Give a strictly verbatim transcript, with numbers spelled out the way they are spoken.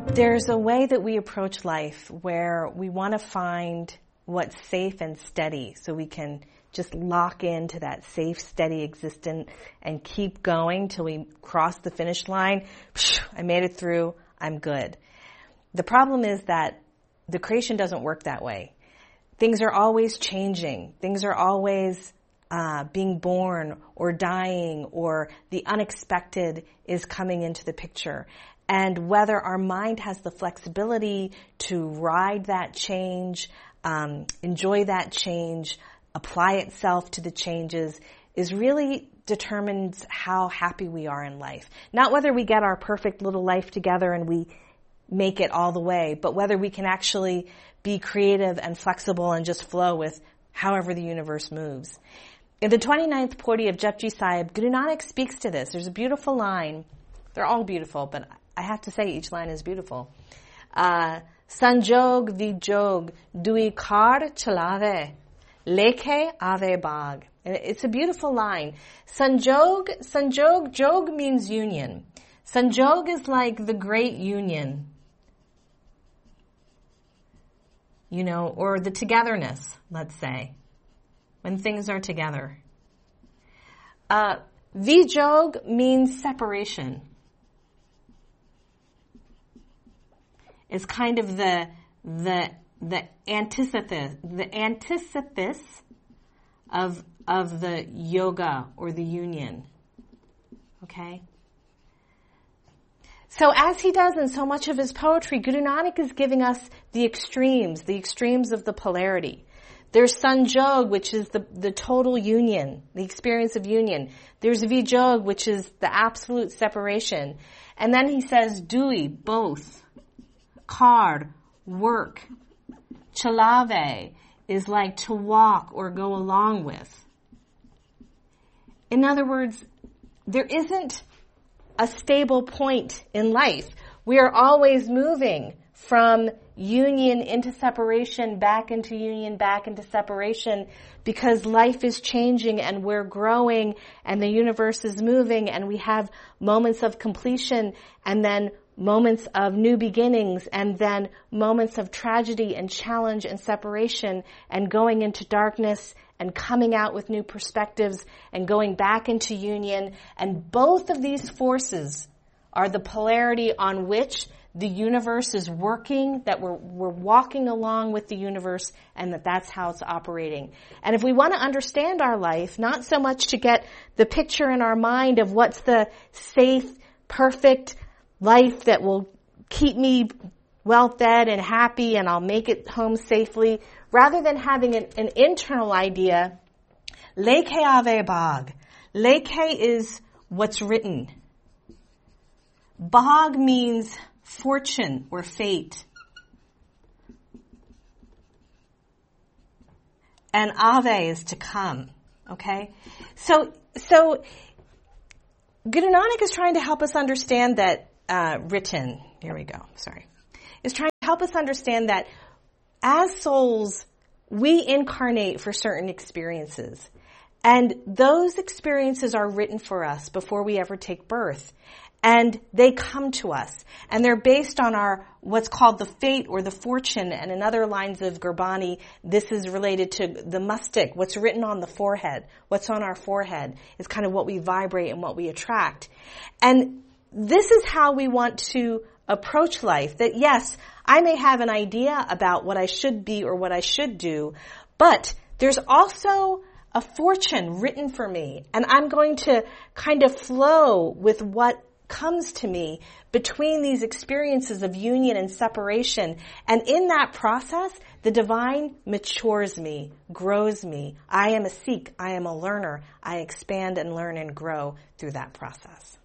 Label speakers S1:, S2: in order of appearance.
S1: There's a way that we approach life where we want to find what's safe and steady so we can just lock into that safe, steady existence and keep going till we cross the finish line. I made it through. I'm good. The problem is that the creation doesn't work that way. Things are always changing. Things are always uh, being born or dying, or the unexpected is coming into the picture. And whether our mind has the flexibility to ride that change, um, enjoy that change, apply itself to the changes, is really determines how happy we are in life. Not whether we get our perfect little life together and we make it all the way, but whether we can actually be creative and flexible and just flow with however the universe moves. In the twenty-ninth Pauri of Japji Sahib, Guru Nanak speaks to this. There's a beautiful line. They're all beautiful, but I have to say each line is beautiful. Uh, Sanjog vijog dui kar chalave, lekhe ave bag. It's a beautiful line. Sanjog, Sanjog, jog means union. Sanjog is like the great union, you know, or the togetherness, let's say, when things are together. Uh, vijog means separation. Is kind of the the the antithesis the antithesis of of the yoga or the union. Okay? So as he does in so much of his poetry, Guru Nanak is giving us the extremes, the extremes of the polarity. There's sanjog, which is the, the total union, the experience of union. There's vijog, which is the absolute separation. And then he says dui, both. Kar, work. Chalave is like to walk or go along with. In other words, there isn't a stable point in life. We are always moving from union into separation, back into union, back into separation, because life is changing and we're growing and the universe is moving and we have moments of completion and then moments of new beginnings, and then moments of tragedy and challenge and separation, and going into darkness and coming out with new perspectives and going back into union. And both of these forces are the polarity on which the universe is working, that we're, we're walking along with the universe, and that that's how it's operating. And if we want to understand our life, not so much to get the picture in our mind of what's the safe, perfect life that will keep me well fed and happy and I'll make it home safely, rather than having an, an internal idea, lekhe ave bag. Lekhe is what's written. Bag means fortune or fate. And ave is to come. Okay? So, so, Guru Nanak is trying to help us understand that Uh, written, here we go, sorry, is trying to help us understand that as souls, we incarnate for certain experiences. And those experiences are written for us before we ever take birth. And they come to us. And they're based on our, what's called the fate or the fortune. And in other lines of Gurbani, this is related to the mustik, what's written on the forehead. What's on our forehead is kind of what we vibrate and what we attract. And this is how we want to approach life, that yes, I may have an idea about what I should be or what I should do, but there's also a fortune written for me, and I'm going to kind of flow with what comes to me between these experiences of union and separation. And in that process, the divine matures me, grows me. I am a seek, I am a learner. I expand and learn and grow through that process.